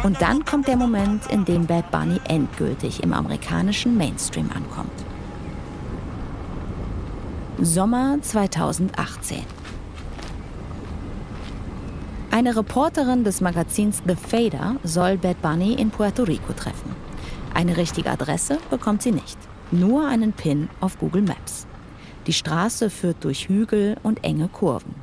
Und dann kommt der Moment, in dem Bad Bunny endgültig im amerikanischen Mainstream ankommt. Sommer 2018. Eine Reporterin des Magazins The Fader soll Bad Bunny in Puerto Rico treffen. Eine richtige Adresse bekommt sie nicht, nur einen Pin auf Google Maps. Die Straße führt durch Hügel und enge Kurven.